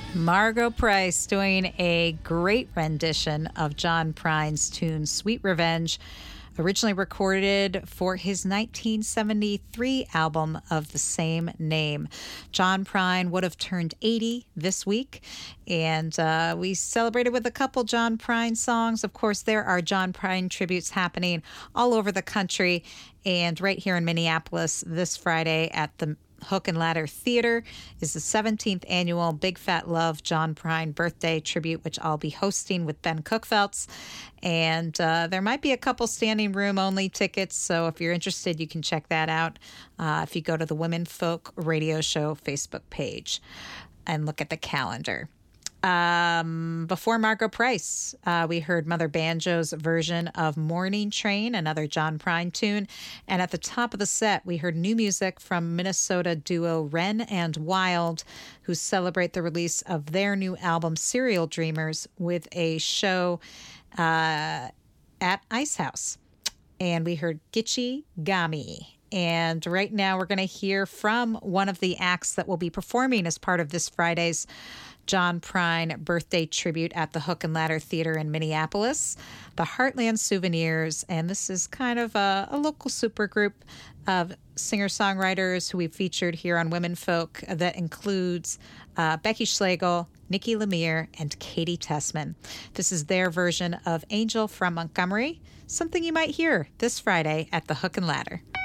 Margo Price doing a great rendition of John Prine's tune Sweet Revenge, originally recorded for his 1973 album of the same name. John Prine would have turned 80 this week, and we celebrated with a couple John Prine songs. Of course, there are John Prine tributes happening all over the country, and right here in Minneapolis this Friday at the Hook and Ladder Theater is the 17th annual Big Fat Love John Prine birthday tribute, which I'll be hosting with Ben Cookfeltz. And there might be a couple standing room only tickets, so if you're interested, you can check that out if you go to the Women Folk Radio Show Facebook page and look at the calendar. Before Margo Price, we heard Mother Banjo's version of Morning Train, another John Prine tune. And at the top of the set, we heard new music from Minnesota duo Wren and Wild, who celebrate the release of their new album, Serial Dreamers, with a show at Ice House. And we heard Gitchy Gami. And right now we're going to hear from one of the acts that will be performing as part of this Friday's John Prine birthday tribute at the Hook and Ladder Theater in Minneapolis, the Heartland Souvenirs. And this is kind of a local supergroup of singer-songwriters who we've featured here on Women Folk that includes Becky Schlegel, Nikki Lemire, and Katie Tessman. This is their version of Angel from Montgomery, something you might hear this Friday at the Hook and Ladder.